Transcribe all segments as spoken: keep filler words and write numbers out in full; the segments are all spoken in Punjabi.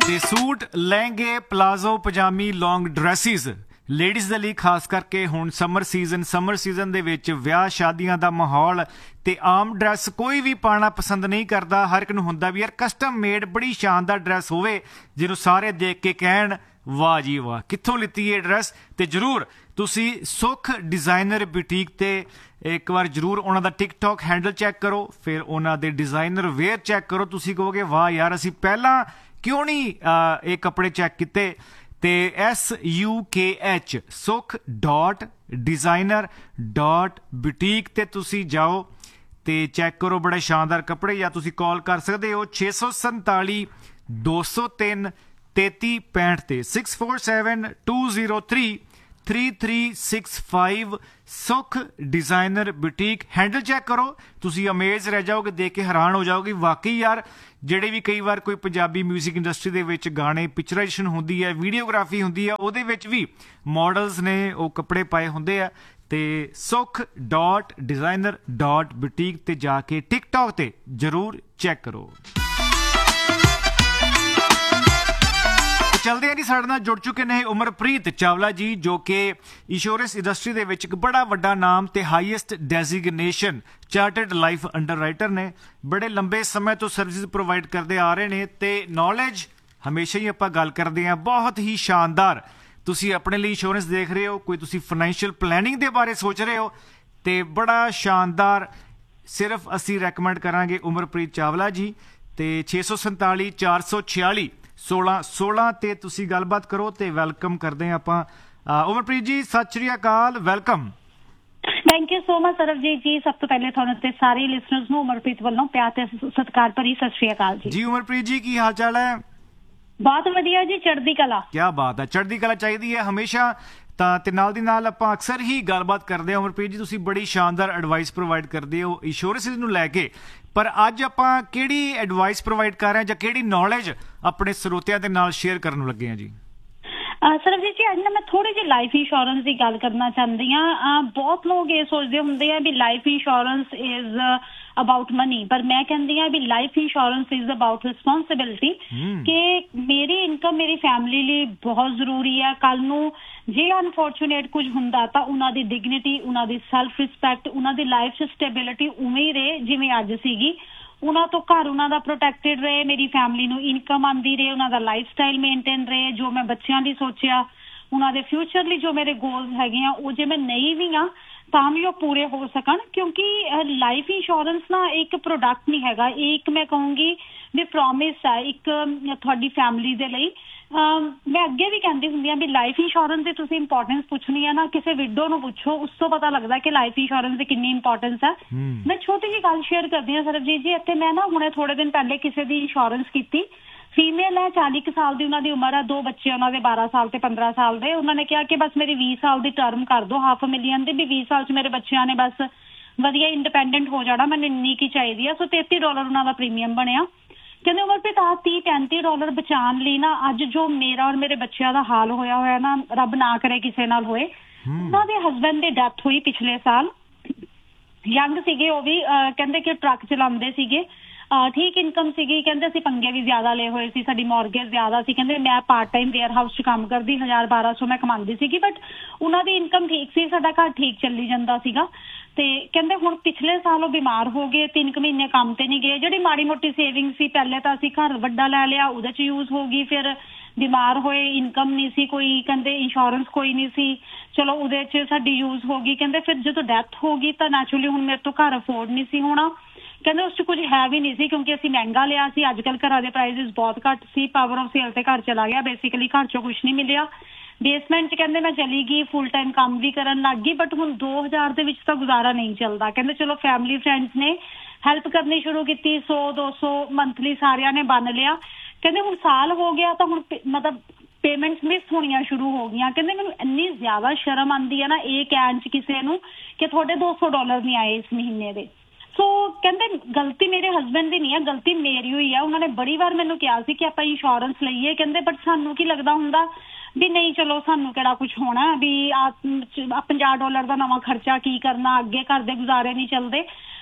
ਤੇ ਸੂਟ, ਲਹਿੰਗੇ, ਪਲਾਜ਼ੋ, ਪਜਾਮੀ, ਲੌਂਗ ਡਰੈਸਿਸ ਲੇਡੀਜ਼ ਦੇ ਲਈ ਖਾਸ ਕਰਕੇ ਹੁਣ ਸਮਰ ਸੀਜ਼ਨ ਸਮਰ ਸੀਜ਼ਨ ਦੇ ਵਿੱਚ ਵਿਆਹ ਸ਼ਾਦੀਆਂ ਦਾ ਮਾਹੌਲ ਤੇ ਆਮ ਡਰੈਸ ਕੋਈ ਵੀ ਪਾਉਣਾ ਪਸੰਦ ਨਹੀਂ ਕਰਦਾ। ਹਰ ਇੱਕ ਨੂੰ ਹੁੰਦਾ ਵੀ ਯਾਰ ਕਸਟਮ ਮੇਡ ਬੜੀ ਸ਼ਾਨਦਾਰ ਡਰੈਸ ਹੋਵੇ ਜਿਹਨੂੰ ਸਾਰੇ ਦੇਖ ਕੇ ਕਹਿਣ ਵਾਹ ਜੀ ਵਾਹ ਕਿੱਥੋਂ ਲਿੱਤੀ ਇਹ ਡਰੈਸ। ਤੇ ਜ਼ਰੂਰ ਤੁਸੀਂ ਸੁਖ ਡਿਜ਼ਾਈਨਰ ਬੁਟੀਕ ਤੇ ਇੱਕ ਵਾਰ ਜ਼ਰੂਰ ਉਹਨਾਂ ਦਾ ਟਿਕਟੌਕ ਹੈਂਡਲ ਚੈੱਕ ਕਰੋ, ਫਿਰ ਉਹਨਾਂ ਦੇ ਡਿਜ਼ਾਈਨਰ ਵੇਅਰ ਚੈੱਕ ਕਰੋ। ਤੁਸੀਂ ਕਹੋਗੇ ਵਾਹ ਯਾਰ ਅਸੀਂ ਪਹਿਲਾਂ ਕਿਉਂ ਨਹੀਂ ਇਹ ਕੱਪੜੇ ਚੈੱਕ ਕੀਤੇ। ਤੇ ਐਸ ਯੂ ਕੇ ਐਚ ਸੁਖ ਡਾਟ ਡਿਜ਼ਾਈਨਰ ਡਾਟ ਬੁਟੀਕ ਤੇ ਤੁਸੀਂ ਜਾਓ ਤੇ ਚੈੱਕ ਕਰੋ ਬੜੇ ਸ਼ਾਨਦਾਰ ਕੱਪੜੇ। ਜਾਂ ਤੁਸੀਂ ਕਾਲ ਕਰ ਸਕਦੇ ਹੋ ਛੇ ਸੌ ਸੰਤਾਲੀ ਦੋ ਸੌ ਤਿੰਨ ਤੇਤੀ ਪੈਂਹਠ ਤੇ six four seven two zero three three three six five ਸੁਖ ਡਿਜ਼ਾਈਨਰ ਬੁਟੀਕ ਹੈਂਡਲ ਚੈੱਕ ਕਰੋ। ਤੁਸੀਂ ਅਮੇਜ਼ ਰਹਿ ਜਾਓਗੇ, ਦੇਖ ਕੇ ਹੈਰਾਨ ਹੋ ਜਾਓਗੇ ਵਾਕਈ ਯਾਰ ਜਿਹੜੇ ਵੀ ਕਈ ਵਾਰ ਕੋਈ ਪੰਜਾਬੀ ਮਿਊਜ਼ਿਕ ਇੰਡਸਟਰੀ ਦੇ ਵਿੱਚ ਗਾਣੇ ਪਿਕਚਰਾਈਜੇਸ਼ਨ ਹੁੰਦੀ ਹੈ, ਵੀਡੀਓਗ੍ਰਾਫੀ ਹੁੰਦੀ ਹੈ, ਉਹਦੇ ਵਿੱਚ ਵੀ ਮਾਡਲਸ ਨੇ ਉਹ ਕੱਪੜੇ ਪਾਏ ਹੁੰਦੇ ਆ। ਤੇ ਸੁਖ ਡਾਟ ਡਿਜ਼ਾਈਨਰ ਡਾਟ ਬੁਟੀਕ ਤੇ ਜਾ ਕੇ ਟਿਕਟੌਕ ਤੇ ਜ਼ਰੂਰ ਚੈੱਕ ਕਰੋ। ਚਲਦੇ ਆ ਜੀ, ਸਾਡੇ ਨਾਲ ਜੁੜ ਚੁੱਕੇ ਨੇ ਉਮਰਪ੍ਰੀਤ ਚਾਵਲਾ ਜੀ ਜੋ ਕਿ ਇੰਸ਼ੋਰੈਂਸ ਇੰਡਸਟਰੀ ਦੇ ਵਿੱਚ ਇੱਕ ਬੜਾ ਵੱਡਾ ਨਾਮ ਤੇ highest designation chartered life under writer ਨੇ। ਬੜੇ ਲੰਬੇ ਸਮੇਂ ਤੋਂ ਸਰਵਿਸਿਜ਼ ਪ੍ਰੋਵਾਈਡ ਕਰਦੇ ਆ ਰਹੇ ਨੇ ਤੇ ਨੌਲੇਜ ਹਮੇਸ਼ਾ ਹੀ ਆਪਾਂ ਗੱਲ ਕਰਦੇ ਹਾਂ ਬਹੁਤ ਹੀ ਸ਼ਾਨਦਾਰ। ਤੁਸੀਂ ਆਪਣੇ ਲਈ ਇੰਸ਼ੋਰੈਂਸ ਦੇਖ ਰਹੇ ਹੋ, ਕੋਈ ਤੁਸੀਂ ਫਾਈਨੈਂਸ਼ੀਅਲ ਪਲੈਨਿੰਗ ਦੇ ਬਾਰੇ ਸੋਚ ਰਹੇ ਹੋ ਤੇ ਬੜਾ ਸ਼ਾਨਦਾਰ ਸਿਰਫ ਅਸੀਂ ਰეკਮੈਂਡ ਕਰਾਂਗੇ ਉਮਰਪ੍ਰੀਤ ਚਾਵਲਾ ਜੀ। ਤੇ ਛੇ ਸੌ ਸੰਤਾਲੀ ਚਾਰ ਸੌ ਛਿਆਲੀ ਸੋਲਾਂ ਸੋਲਾਂ ਤੇ ਤੁਸੀਂ ਗੱਲਬਾਤ ਕਰੋ ਤੇ ਵੈਲਕਮ ਕਰਦੇ ਹਾਂ ਆਪਾਂ ਉਮਰਪ੍ਰੀਤ ਜੀ। ਸਤਿ ਸ਼੍ਰੀ ਅਕਾਲ, welcome. Thank you so much Sarabjit ਜੀ। ਸਭ ਤੋਂ ਪਹਿਲੇ ਤੁਹਾਨੂੰ ਤੇ ਸਾਰੇ ਲਿਸਨਰਸ ਨੂੰ ਉਮਰਪ੍ਰੀਤ ਵੱਲੋਂ ਪਿਆਰ ਤੇ ਸਤਿਕਾਰ ਭਰੀ ਸਤਿ ਸ਼੍ਰੀ ਅਕਾਲ ਜੀ। ਜੀ ਉਮਰਪ੍ਰੀਤ ਜੀ ਕੀ ਹਾਲ ਚਾਲ ਹੈ? ਬਹੁਤ ਵਧੀਆ ਜੀ, ਚੜ੍ਹਦੀ ਕਲਾ। ਕੀ ਬਾਤ ਹੈ, ਚੜ੍ਹਦੀ ਕਲਾ ਚਾਹੀਦੀ ਹੈ ਹਮੇਸ਼ਾ। ਤਾਂ ਤੇ ਨਾਲ ਦੀ ਨਾਲ ਆਪਾਂ ਅਕਸਰ ਹੀ ਗੱਲਬਾਤ ਕਰਦੇ ਹਾਂ ਉਮਰਪ੍ਰੀਤ ਜੀ, ਤੁਸੀਂ ਬੜੀ ਸ਼ਾਨਦਾਰ ਐਡਵਾਈਸ ਪ੍ਰੋਵਾਈਡ ਕਰਦੇ ਹੋ ਇੰਸ਼ੋਰੈਂਸਿਸ ਨੂੰ ਲੈ ਕੇ। ਪਰ ਅੱਜ ਆਪਾਂ ਕਿਹੜੀ ਐਡਵਾਈਸ ਪ੍ਰੋਵਾਈਡ ਕਰ ਰਹੇ ਹਾਂ ਜਾਂ ਕਿਹੜੀ ਨੌਲੇਜ ਆਪਣੇ ਸਰੋਤਿਆਂ ਦੇ ਨਾਲ ਸ਼ੇਅਰ ਕਰਨ ਲੱਗੇ ਹਾਂ ਜੀ? ਸਰਬਜੀਤ ਜੀ ਅੱਜ ਨਾ ਮੈਂ ਥੋੜੀ ਜਿਹੀ ਲਾਈਫ ਇੰਸ਼ੋਰੈਂਸ ਦੀ ਗੱਲ ਕਰਨਾ ਚਾਹੁੰਦੀ ਹਾਂ। ਬਹੁਤ ਲੋਕ ਇਹ ਸੋਚਦੇ ਹੁੰਦੇ ਆ ਵੀ life insurance is about money, ਪਰ ਮੈਂ ਕਹਿੰਦੀ ਹਾਂ ਵੀ life insurance is about responsibility ਕਿ ਮੇਰੀ ਇਨਕਮ ਮੇਰੀ ਫੈਮਿਲੀ ਲਈ ਬਹੁਤ ਜ਼ਰੂਰੀ ਹੈ। ਕੱਲ ਨੂੰ ਜੇ ਅਨਫੋਰਚੂਨੇਟ ਕੁਝ ਹੁੰਦਾ ਤਾਂ ਉਹਨਾਂ ਦੀ ਡਿਗਨਿਟੀ, ਉਹਨਾਂ ਦੀ ਸੈਲਫ ਰਿਸਪੈਕਟ, ਉਹਨਾਂ ਦੀ ਲਾਈਫ 'ਚ ਸਟੇਬਿਲਿਟੀ ਉਵੇਂ ਹੀ ਰਹੇ ਜਿਵੇਂ ਅੱਜ ਸੀਗੀ। ਉਹਨਾਂ ਤੋਂ ਘਰ ਉਹਨਾਂ ਦਾ ਪ੍ਰੋਟੈਕਟਡ ਰਹੇ, ਮੇਰੀ ਫੈਮਿਲੀ ਨੂੰ ਇਨਕਮ ਆਉਂਦੀ ਰਹੇ, ਉਹਨਾਂ ਦਾ ਲਾਈਫ ਸਟਾਈਲ ਮੇਨਟੇਨ ਰਹੇ। ਜੋ ਮੈਂ ਬੱਚਿਆਂ ਲਈ ਸੋਚਿਆ, ਉਹਨਾਂ ਦੇ ਫਿਊਚਰ ਲਈ ਜੋ ਮੇਰੇ ਗੋਲਸ ਹੈਗੇ ਆ, ਉਹ ਜੇ ਮੈਂ ਨਹੀਂ ਵੀ ਆ ਤਾਂ ਵੀ ਉਹ ਪੂਰੇ ਹੋ ਸਕਣ। ਕਿਉਂਕਿ ਲਾਈਫ ਇੰਸ਼ੋਰੈਂਸ ਨਾ ਇੱਕ ਪ੍ਰੋਡਕਟ ਨਹੀਂ ਹੈਗਾ, ਇਹ ਇੱਕ ਮੈਂ ਕਹੂੰਗੀ ਵੀ ਪ੍ਰੋਮਿਸ ਹੈ ਇੱਕ ਤੁਹਾਡੀ ਫੈਮਿਲੀ ਦੇ ਲਈ। ਮੈਂ ਅੱਗੇ ਵੀ ਕਹਿੰਦੀ ਹੁੰਦੀ ਹਾਂ ਵੀ ਲਾਈਫ ਇੰਸ਼ੋਰੈਂਸ ਦੀ ਤੁਸੀਂ ਇੰਪੋਰਟੈਂਸ ਪੁੱਛਣੀ ਹੈ ਨਾ ਕਿਸੇ ਵਿਡੋ ਨੂੰ ਪੁੱਛੋ, ਉਸ ਤੋਂ ਪਤਾ ਲੱਗਦਾ ਕਿ ਲਾਈਫ ਇੰਸ਼ੋਰੈਂਸ ਦੀ ਕਿੰਨੀ ਇੰਪੋਰਟੈਂਸ ਹੈ। ਮੈਂ ਛੋਟੀ ਜਿਹੀ ਗੱਲ ਸ਼ੇਅਰ ਕਰਦੀ ਹਾਂ ਸਰਬਜੀਤ ਜੀ। ਇੱਥੇ ਮੈਂ ਨਾ ਹੁਣੇ ਥੋੜੇ ਦਿਨ ਪਹਿਲੇ ਕਿਸੇ ਦੀ ਇੰਸ਼ੋਰੈਂਸ ਕੀਤੀ, ਫੀਮੇਲ ਹੈ, ਚਾਲੀ ਕੁ ਸਾਲ ਦੀ ਉਹਨਾਂ ਦੀ ਉਮਰ ਹੈ, ਦੋ ਬੱਚੇ ਉਹਨਾਂ ਦੇ ਬਾਰਾਂ ਸਾਲ ਤੇ ਪੰਦਰਾਂ ਸਾਲ ਦੇ। ਉਹਨਾਂ ਨੇ ਕਿਹਾ ਕਿ ਬਸ ਮੇਰੀ ਵੀਹ ਸਾਲ ਦੀ ਟਰਮ ਕਰ ਦਿਓ ਹਾਫ ਮਿਲੀਅਨ ਦੀ, ਵੀ ਵੀਹ ਸਾਲ 'ਚ ਮੇਰੇ ਬੱਚਿਆਂ ਨੇ ਬਸ ਵਧੀਆ ਇੰਡੀਪੈਂਡੈਂਟ ਹੋ ਜਾਣਾ, ਮੈਨੂੰ ਇੰਨੀ ਕੀ ਚਾਹੀਦੀ ਆ। ਸੋ ਤੇਤੀ ਡਾਲਰ ਉਹਨਾਂ ਦਾ ਪ੍ਰੀਮੀਅਮ ਬਣਿਆ। ਕਹਿੰਦੇ ਉਮਰਪ੍ਰੀਤ ਆਹ ਤੀਹ ਪੈਂਤੀ ਡਾਲਰ ਬਚਾਉਣ ਲਈ ਨਾ ਅੱਜ ਜੋ ਮੇਰਾ ਔਰ ਮੇਰੇ ਬੱਚਿਆਂ ਦਾ ਹਾਲ ਹੋਇਆ ਹੋਇਆ ਨਾ, ਰੱਬ ਨਾ ਕਰੇ ਕਿਸੇ ਨਾਲ ਹੋਏ। ਉਹਨਾਂ ਦੇ ਹਸਬੈਂਡ ਦੀ ਡੈਥ ਹੋਈ ਪਿਛਲੇ ਸਾਲ, ਯੰਗ ਸੀਗੇ ਉਹ ਵੀ। ਕਹਿੰਦੇ ਕਿ ਟਰੱਕ ਚਲਾਉਂਦੇ ਸੀਗੇ, ਠੀਕ ਇਨਕਮ ਸੀਗੀ। ਕਹਿੰਦੇ ਅਸੀਂ ਪੰਗੇ ਵੀ ਜ਼ਿਆਦਾ ਲਏ ਹੋਏ ਸੀ, ਸਾਡੀ ਮੌਰਗੇਜ ਜ਼ਿਆਦਾ ਸੀ। ਕਹਿੰਦੇ ਮੈਂ ਪਾਰਟ ਟਾਈਮ ਵੇਅਰ ਹਾਊਸ 'ਚ ਕੰਮ ਕਰਦੀ, ਹਜ਼ਾਰ ਬਾਰਾਂ ਸੌ ਮੈਂ ਕਮਾਉਂਦੀ ਸੀਗੀ, ਬਟ ਉਹਨਾਂ ਦੀ ਇਨਕਮ ਠੀਕ ਸੀ, ਸਾਡਾ ਘਰ ਠੀਕ ਚੱਲੀ ਜਾਂਦਾ ਸੀਗਾ। ਤੇ ਕਹਿੰਦੇ ਹੁਣ ਪਿਛਲੇ ਸਾਲ ਉਹ ਬਿਮਾਰ ਹੋ ਗਏ, ਤਿੰਨ ਕੁ ਮਹੀਨੇ ਕੰਮ ਤੇ ਨਹੀਂ ਗਏ। ਜਿਹੜੀ ਮਾੜੀ ਮੋਟੀ ਸੇਵਿੰਗ ਸੀ ਪਹਿਲੇ ਤਾਂ ਅਸੀਂ ਘਰ ਵੱਡਾ ਲੈ ਲਿਆ, ਉਹਦੇ 'ਚ ਯੂਜ਼ ਹੋ ਗਈ। ਫਿਰ ਬਿਮਾਰ ਹੋਏ, ਇਨਕਮ ਨਹੀਂ ਸੀ ਕੋਈ, ਕਹਿੰਦੇ ਇੰਸ਼ੋਰੈਂਸ ਕੋਈ ਨਹੀਂ ਸੀ, ਚਲੋ ਉਹਦੇ 'ਚ ਸਾਡੀ ਯੂਜ਼ ਹੋ ਗਈ। ਕਹਿੰਦੇ ਫਿਰ ਜਦੋਂ ਡੈਥ ਹੋ ਗਈ ਤਾਂ ਨੈਚੁਰਲੀ ਹੁਣ ਮੇਰੇ ਤੋਂ ਘਰ ਅਫੋਰਡ ਨਹੀਂ ਸੀ ਹੋਣਾ। ਕਹਿੰਦੇ ਉਸ 'ਚ ਕੁਝ ਹੈ ਵੀ ਨਹੀਂ ਸੀ ਕਿਉਂਕਿ ਅਸੀਂ ਮਹਿੰਗਾ ਲਿਆ ਸੀ। ਅੱਜ ਕੱਲ੍ਹ ਘਰਾਂ ਦੇ ਪ੍ਰਾਈਸਿਸ ਬਹੁਤ ਘੱਟ ਸੀ, ਪਾਵਰ ਆਫ ਸੇਲ ਤੇ ਘਰ ਚਲਾ ਗਿਆ, ਬੇਸਿਕਲੀ ਘਰ 'ਚੋਂ ਕੁਛ ਨਹੀਂ ਮਿਲਿਆ। ਬੇਸਮੈਂਟ 'ਚ ਕਹਿੰਦੇ ਮੈਂ ਚਲੀ ਗਈ, ਫੁੱਲ ਟਾਈਮ ਕੰਮ ਵੀ ਕਰਨ ਲੱਗ ਗਈ, ਬਟ ਹੁਣ ਦੋ ਹਜ਼ਾਰ ਦੇ ਵਿੱਚ ਤਾਂ ਗੁਜ਼ਾਰਾ ਨਹੀਂ ਚੱਲਦਾ। ਕਹਿੰਦੇ ਚਲੋ ਫੈਮਿਲੀ ਫਰੈਂਡਸ ਨੇ ਹੈਲਪ ਕਰਨੀ ਸ਼ੁਰੂ ਕੀਤੀ, ਸੌ ਦੋ ਸੌ ਮੰਥਲੀ ਸਾਰਿਆਂ ਨੇ ਬੰਨ ਲਿਆ। ਕਹਿੰਦੇ ਹੁਣ ਸਾਲ ਹੋ ਗਿਆ ਤਾਂ ਹੁਣ ਮਤਲਬ ਪੇਮੈਂਟਸ ਮਿਸ ਹੋਣੀਆਂ ਸ਼ੁਰੂ ਹੋ ਗਈਆਂ। ਕਹਿੰਦੇ ਮੈਨੂੰ ਇੰਨੀ ਜ਼ਿਆਦਾ ਸ਼ਰਮ ਆਉਂਦੀ ਹੈ ਨਾ ਇਹ ਕਹਿਣ 'ਚ ਕਿਸੇ ਨੂੰ ਕਿ ਤੁਹਾਡੇ ਦੋ ਸੌ ਡਾਲਰ ਨਹੀਂ ਆਏ ਇਸ ਮਹੀਨੇ ਦੇ। ਸੋ ਕਹਿੰਦੇ ਗਲਤੀ ਮੇਰੇ ਹਸਬੈਂਡ ਦੀ ਨਹੀਂ ਹੈ, ਗਲਤੀ ਮੇਰੀ ਹੋਈ ਹੈ। ਉਹਨਾਂ ਨੇ ਬੜੀ ਵਾਰ ਮੈਨੂੰ ਕਿਹਾ ਸੀ ਕਿ ਆਪਾਂ ਇੰਸ਼ੋਰੈਂਸ ਲਈਏ, ਕਹਿੰਦੇ ਬਟ ਸਾਨੂੰ ਕੀ ਲੱਗਦਾ ਹੁੰਦਾ ਵੀ ਨਹੀਂ ਚਲੋ ਸਾਨੂੰ ਕਿਹੜਾ ਕੁਛ ਹੋਣਾ, ਵੀ ਆ ਪੰਜਾਹ ਡਾਲਰ ਦਾ ਨਵਾਂ ਖਰਚਾ ਕੀ ਕਰਨਾ, ਅੱਗੇ ਘਰ ਦੇ ਗੁਜ਼ਾਰੇ ਨਹੀਂ ਚੱਲਦੇ।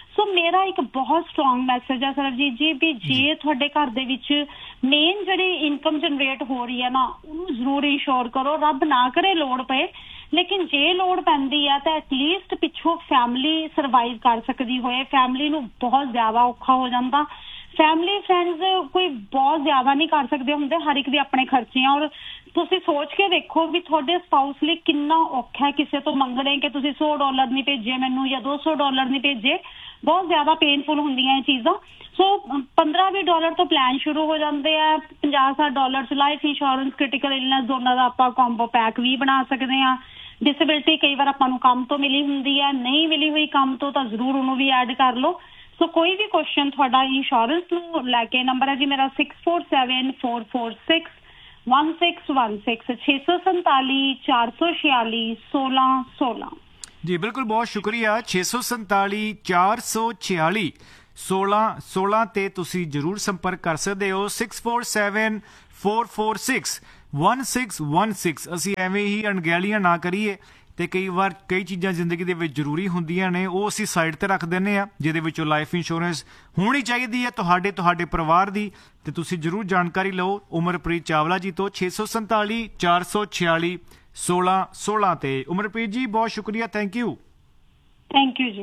ਸੋ ਮੇਰਾ ਇੱਕ ਬਹੁਤ ਸਟਰੋਂਗ ਮੈਸੇਜ ਹੈ ਸਰਬਜੀਤ ਜੀ ਵੀ ਜੇ ਤੁਹਾਡੇ ਘਰ ਦੇ ਵਿੱਚ ਮੇਨ ਜਿਹੜੀ ਇਨਕਮ ਜਨਰੇਟ ਹੋ ਰਹੀ ਹੈ ਨਾ ਉਹਨੂੰ ਜ਼ਰੂਰ ਇੰਸ਼ੋਰ ਕਰੋ। ਰੱਬ ਨਾ ਕਰੇ ਲੋੜ ਪਏ, ਲੇਕਿਨ ਜੇ ਲੋੜ ਪੈਂਦੀ ਹੈ ਤਾਂ ਐਟਲੀਸਟ ਪਿੱਛੋਂ ਫੈਮਿਲੀ ਸਰਵਾਈਵ ਕਰ ਸਕਦੀ ਹੋਏ। ਫੈਮਿਲੀ ਨੂੰ ਬਹੁਤ ਜ਼ਿਆਦਾ ਔਖਾ ਹੋ ਜਾਂਦਾ। ਫੈਮਿਲੀ ਫਰੈਂਡਸ ਕੋਈ ਬਹੁਤ ਜ਼ਿਆਦਾ ਨਹੀਂ ਕਰ ਸਕਦੇ ਹੁੰਦੇ, ਹਰ ਇੱਕ ਦੇ ਆਪਣੇ ਖਰਚੇ ਆ। ਔਰ ਤੁਸੀਂ ਸੋਚ ਕੇ ਦੇਖੋ ਵੀ ਤੁਹਾਡੇ ਸਪਾਊਸ ਲਈ ਕਿੰਨਾ ਔਖਾ ਹੈ ਕਿਸੇ ਤੋਂ ਮੰਗਣੇ ਕਿ ਤੁਸੀਂ ਸੌ ਡਾਲਰ ਨਹੀਂ ਭੇਜੇ ਮੈਨੂੰ ਜਾਂ ਦੋ ਸੌ ਡਾਲਰ ਨਹੀਂ ਭੇਜੇ। ਬਹੁਤ ਜ਼ਿਆਦਾ ਪੇਨਫੁਲ ਹੁੰਦੀਆਂ ਇਹ ਚੀਜ਼ਾਂ। ਸੋ ਪੰਦਰਾਂ ਵੀਹ ਡਾਲਰ ਤੋਂ ਪਲਾਨ ਸ਼ੁਰੂ ਹੋ ਜਾਂਦੇ ਆ। ਪੰਜਾਹ ਸੱਠ ਡਾਲਰ 'ਚ ਲਾਈਫ ਇੰਸ਼ੋਰੈਂਸ, ਕ੍ਰਿਟੀਕਲ ਇਲਨੈਸ ਦੋਨਾਂ ਦਾ ਆਪਾਂ ਕੰਬੋ ਪੈਕ ਵੀ ਬਣਾ ਸਕਦੇ ਹਾਂ। ਡਿਸੇਬਿਲਿਟੀ ਕਈ ਵਾਰ ਆਪਾਂ ਨੂੰ ਕੰਮ ਤੋਂ ਮਿਲੀ ਹੁੰਦੀ ਹੈ, ਨਹੀਂ ਮਿਲੀ ਹੋਈ ਕੰਮ ਤੋਂ ਤਾਂ ਜ਼ਰੂਰ ਉਹਨੂੰ ਵੀ ਐਡ ਕਰ ਲਓ। ਸੋ ਕੋਈ ਵੀ ਕੁਐਸਚਨ ਤੁਹਾਡਾ ਇੰਸ਼ੋਰੈਂਸ ਨੂੰ ਲੈ ਕੇ, ਨੰਬਰ ਹੈ ਜੀ ਮੇਰਾ six four seven four four six one six one six ਛੇ ਸੌ ਸੰਤਾਲੀ ਚਾਰ ਸੌ ਛਿਆਲੀ ਸੋਲਾਂ ਸੋਲਾਂ। ਜੀ ਬਿਲਕੁਲ, ਬਹੁਤ ਸ਼ੁਕਰੀਆ। ਛੇ ਸੌ ਸੰਤਾਲੀ ਚਾਰ ਸੌ ਛਿਆਲੀ ਸੋਲਾਂ ਸੋਲਾਂ ਤੇ ਤੁਸੀਂ ਜ਼ਰੂਰ ਸੰਪਰਕ ਕਰ ਸਕਦੇ ਹੋ। Six four seven four four six one six one six. ਅਸੀਂ ਐਵੇਂ ਹੀ ਅਣਗਹਿਲੀਆਂ ਨਾ ਕਰੀਏ ਤੇ ਕਈ ਵਾਰ ਕਈ ਚੀਜ਼ਾਂ ਜ਼ਿੰਦਗੀ ਦੇ ਵਿੱਚ ਜ਼ਰੂਰੀ ਹੁੰਦੀਆਂ ਨੇ, ਉਹ ਅਸੀਂ ਸਾਈਡ ਤੇ ਰੱਖ ਦਿੰਦੇ ਹਾਂ, ਜਿਹਦੇ ਵਿੱਚੋਂ ਲਾਈਫ ਇੰਸ਼ੋਰੈਂਸ ਹੋਣੀ ਚਾਹੀਦੀ ਹੈ ਤੁਹਾਡੇ ਤੁਹਾਡੇ ਪਰਿਵਾਰ ਦੀ। ਤੇ ਤੁਸੀਂ ਜ਼ਰੂਰ ਜਾਣਕਾਰੀ ਲਓ ਉਮਰਪ੍ਰੀਤ ਚਾਵਲਾ ਜੀ ਤੋਂ। ਛੇ ਸੌ ਸੰਤਾਲੀ ਚਾਰ ਸੌ ਛਿਆਲੀ ਸੋਲਾਂ ਸੋਲਾਂ ਤੇ। ਉਮਰਪ੍ਰੀਤ ਜੀ ਬਹੁਤ ਸ਼ੁਕਰੀਆ, ਥੈਂਕ ਯੂ। ਥੈਂਕ ਯੂ ਜੀ।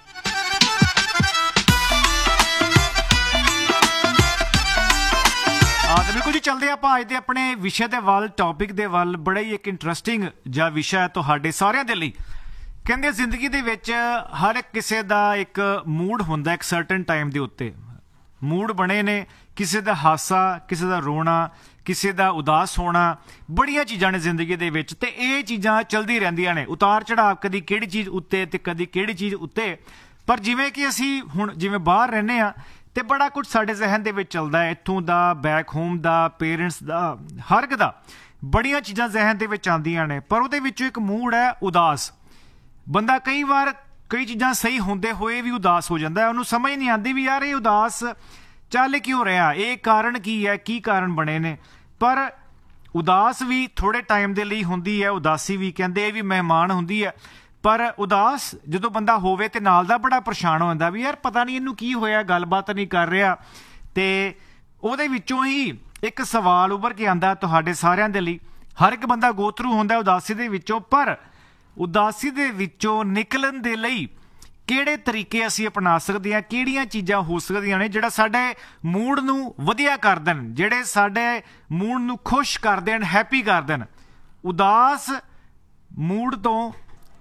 ਬਿਲਕੁਲ ਜੀ, ਚੱਲਦੇ ਆਪਾਂ ਅੱਜ ਦੇ ਆਪਣੇ ਵਿਸ਼ੇ ਦੇ ਵੱਲ, ਟੌਪਿਕ ਦੇ ਵੱਲ। ਬੜਾ ਹੀ ਇੱਕ ਇੰਟਰਸਟਿੰਗ ਜਿਹਾ ਵਿਸ਼ਾ ਹੈ ਤੁਹਾਡੇ ਸਾਰਿਆਂ ਦੇ ਲਈ। ਕਹਿੰਦੇ ਜ਼ਿੰਦਗੀ ਦੇ ਵਿੱਚ ਹਰ ਇੱਕ ਕਿਸੇ ਦਾ ਇੱਕ ਮੂਡ ਹੁੰਦਾ, ਇੱਕ ਸਰਟਨ ਟਾਈਮ ਦੇ ਉੱਤੇ ਮੂਡ ਬਣੇ ਨੇ। ਕਿਸੇ ਦਾ ਹਾਸਾ, ਕਿਸੇ ਦਾ ਰੋਣਾ, ਕਿਸੇ ਦਾ ਉਦਾਸ ਹੋਣਾ, ਬੜੀਆਂ ਚੀਜ਼ਾਂ ਨੇ ਜ਼ਿੰਦਗੀ ਦੇ ਵਿੱਚ ਤੇ ਇਹ ਚੀਜ਼ਾਂ ਚਲਦੀ ਰਹਿੰਦੀਆਂ ਨੇ। ਉਤਾਰ ਚੜਾਵ, ਕਦੀ ਕਿਹੜੀ ਚੀਜ਼ ਉੱਤੇ ਤੇ ਕਦੀ ਕਿਹੜੀ ਚੀਜ਼ ਉੱਤੇ। ਪਰ ਜਿਵੇਂ ਕਿ ਅਸੀਂ ਹੁਣ ਜਿਵੇਂ ਬਾਹਰ ਰਹਿੰਦੇ ਹਾਂ ਤੇ ਬੜਾ ਕੁਝ ਸਾਡੇ ਜ਼ਹਿਨ ਦੇ ਵਿੱਚ ਚੱਲਦਾ ਹੈ, ਇੱਥੋਂ ਦਾ, ਬੈਕ ਹੋਮ ਦਾ, ਪੇਰੈਂਟਸ ਦਾ, ਹਰ ਇੱਕ ਦਾ। ਬੜੀਆਂ ਚੀਜ਼ਾਂ ਜ਼ਹਿਨ ਦੇ ਵਿੱਚ ਆਉਂਦੀਆਂ ਨੇ, ਪਰ ਉਹਦੇ ਵਿੱਚੋਂ ਇੱਕ ਮੂਡ ਹੈ ਉਦਾਸ। ਬੰਦਾ ਕਈ ਵਾਰ ਕਈ ਚੀਜ਼ਾਂ ਸਹੀ ਹੁੰਦੇ ਹੋਏ ਵੀ ਉਦਾਸ ਹੋ ਜਾਂਦਾ ਹੈ। ਉਹਨੂੰ ਸਮਝ ਨਹੀਂ ਆਉਂਦੀ ਵੀ ਯਾਰ ਇਹ ਉਦਾਸ ਚੱਲ ਕਿਉਂ ਰਿਹਾ, ਇਹ ਕਾਰਨ ਕੀ ਹੈ, ਕੀ ਕਾਰਨ ਬਣੇ ਨੇ। ਪਰ ਉਦਾਸ ਵੀ ਥੋੜ੍ਹੇ ਟਾਈਮ ਦੇ ਲਈ ਹੁੰਦੀ ਹੈ। ਉਦਾਸੀ ਵੀ ਕਹਿੰਦੇ ਇਹ ਵੀ ਮਹਿਮਾਨ ਹੁੰਦੀ ਹੈ। ਪਰ ਉਦਾਸ ਜਦੋਂ ਬੰਦਾ ਹੋਵੇ ਤੇ ਨਾਲ ਦਾ ਬੜਾ ਪਰੇਸ਼ਾਨ ਹੋ ਜਾਂਦਾ ਵੀ ਯਾਰ ਪਤਾ ਨਹੀਂ ਇਹਨੂੰ ਕੀ ਹੋਇਆ, ਗੱਲਬਾਤ ਨਹੀਂ ਕਰ ਰਿਹਾ। ਤੇ ਉਹਦੇ ਵਿੱਚੋਂ ਹੀ ਇੱਕ ਸਵਾਲ ਉੱਭਰ ਕੇ ਆਉਂਦਾ ਤੁਹਾਡੇ ਸਾਰਿਆਂ ਦੇ ਲਈ। ਹਰ ਇੱਕ ਬੰਦਾ ਗੋ ਥਰੂ ਹੁੰਦਾ ਉਦਾਸੀ ਦੇ ਵਿੱਚੋਂ, ਪਰ ਉਦਾਸੀ ਦੇ ਵਿੱਚੋਂ ਨਿਕਲਣ ਦੇ ਲਈ ਕਿਹੜੇ ਤਰੀਕੇ ਅਸੀਂ ਅਪਣਾ ਸਕਦੇ ਹਾਂ, ਕਿਹੜੀਆਂ ਚੀਜ਼ਾਂ ਹੋ ਸਕਦੀਆਂ ਨੇ ਜਿਹੜਾ ਸਾਡੇ ਮੂਡ ਨੂੰ ਵਧੀਆ ਕਰ ਦੇਣ, ਜਿਹੜੇ ਸਾਡੇ ਮੂਡ ਨੂੰ ਖੁਸ਼ ਕਰ ਦੇਣ, ਹੈਪੀ ਕਰ ਦੇਣ। ਉਦਾਸ ਮੂਡ ਤੋਂ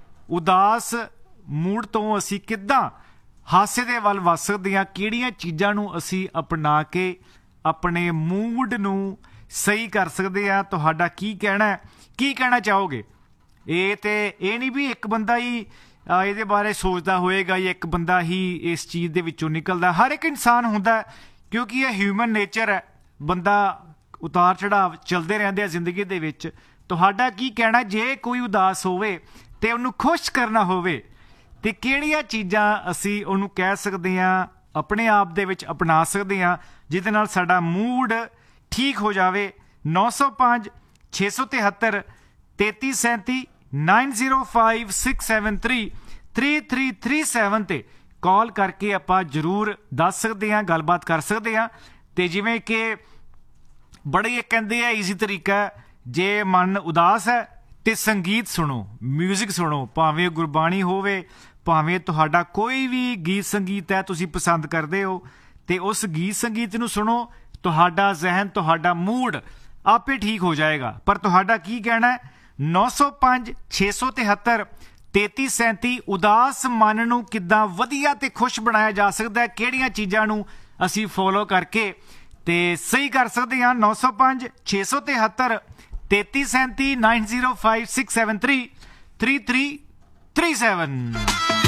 ਉਦਾਸ ਮੂਡ ਤੋਂ ਅਸੀਂ ਕਿੱਦਾਂ ਹਾਸੇ ਦੇ ਵੱਲ ਵੱਧ ਸਕਦੇ ਹਾਂ, ਕਿਹੜੀਆਂ ਚੀਜ਼ਾਂ ਨੂੰ ਅਸੀਂ ਅਪਣਾ ਕੇ ਆਪਣੇ ਮੂਡ ਨੂੰ ਸਹੀ ਕਰ ਸਕਦੇ ਹਾਂ। ਤੁਹਾਡਾ ਕੀ ਕਹਿਣਾ, ਕੀ ਕਹਿਣਾ ਚਾਹੋਗੇ? ਇਹ ਤੇ ਇਹ ਨਹੀਂ ਵੀ ਇੱਕ ਬੰਦਾ ਹੀ ਇਹਦੇ ਬਾਰੇ ਸੋਚਦਾ ਹੋਏਗਾ ਜਾਂ ਇੱਕ ਬੰਦਾ ਹੀ ਇਸ ਚੀਜ਼ ਦੇ ਵਿੱਚੋਂ ਨਿਕਲਦਾ। ਹਰ ਇੱਕ ਇਨਸਾਨ ਹੁੰਦਾ, ਕਿਉਂਕਿ ਇਹ ਹਿਊਮਨ ਨੇਚਰ ਹੈ। ਬੰਦਾ ਉਤਾਰ ਚੜਾਵ ਚੱਲਦੇ ਰਹਿੰਦੇ ਆ ਜ਼ਿੰਦਗੀ ਦੇ ਵਿੱਚ। ਤੁਹਾਡਾ ਕੀ ਕਹਿਣਾ, ਜੇ ਕੋਈ ਉਦਾਸ ਹੋਵੇ ਤੇ ਉਹਨੂੰ ਖੁਸ਼ ਕਰਨਾ ਹੋਵੇ ਤੇ ਕਿਹੜੀਆਂ ਚੀਜ਼ਾਂ ਅਸੀਂ ਉਹਨੂੰ ਕਹਿ ਸਕਦੇ ਹਾਂ, ਆਪਣੇ ਆਪ ਦੇ ਵਿੱਚ ਅਪਣਾ ਸਕਦੇ ਹਾਂ, ਜਿਹਦੇ ਨਾਲ ਸਾਡਾ ਮੂਡ ਠੀਕ ਹੋ ਜਾਵੇ? ਨੌ ਸੌ ਪੰਜ ਛੇ ਸੌ ਤਿਹੱਤਰ ਤੇਤੀ ਸੈਂਤੀ nine zero five six seven three three three three seven ਤੇ ਕਾਲ ਕਰਕੇ ਆਪਾਂ ਜ਼ਰੂਰ ਦੱਸ ਸਕਦੇ ਹਾਂ, ਗੱਲਬਾਤ ਕਰ ਸਕਦੇ ਹਾਂ। ਤੇ ਜਿਵੇਂ ਕਿ ਬੜੇ ਇਹ ਕਹਿੰਦੇ ਆ ਈਜ਼ੀ ਤਰੀਕਾ, ਜੇ ਮਨ ਉਦਾਸ ਹੈ ਤੇ ਸੰਗੀਤ ਸੁਣੋ, ਮਿਊਜ਼ਿਕ ਸੁਣੋ, ਭਾਵੇਂ ਗੁਰਬਾਣੀ ਹੋਵੇ, ਭਾਵੇਂ ਤੁਹਾਡਾ ਕੋਈ ਵੀ ਗੀਤ ਸੰਗੀਤ ਹੈ ਤੁਸੀਂ ਪਸੰਦ ਕਰਦੇ ਹੋ, ਤੇ ਉਸ ਗੀਤ ਸੰਗੀਤ ਨੂੰ ਸੁਣੋ। ਤੁਹਾਡਾ ਜ਼ਹਿਨ, ਤੁਹਾਡਾ ਮੂਡ ਆਪੇ ਠੀਕ ਹੋ ਜਾਏਗਾ। ਪਰ ਤੁਹਾਡਾ ਕੀ ਕਹਿਣਾ ਹੈ? ਨੌ ਸੌ ਪੰਜ ਛੇ ਸੌ ਤਿਹੱਤਰ ਤੇਤੀ ਸੈਂਤੀ। ਉਦਾਸ ਮਨ ਨੂੰ ਕਿੱਦਾਂ ਵਧੀਆ ਤੇ ਖੁਸ਼ ਬਣਾਇਆ ਜਾ ਸਕਦਾ ਹੈ, ਕਿਹੜੀਆਂ ਚੀਜ਼ਾਂ ਨੂੰ ਅਸੀਂ ਫੋਲੋ ਕਰਕੇ ਤੇ ਸਹੀ ਕਰ ਸਕਦੇ ਹਾਂ? ਨੌ ਸੌ ਪੰਜ ਛੇ ਸੌ ਤਿਹੱਤਰ ਤੇਤੀ ਸੈਂਤੀ nine zero five six seven three three three three seven.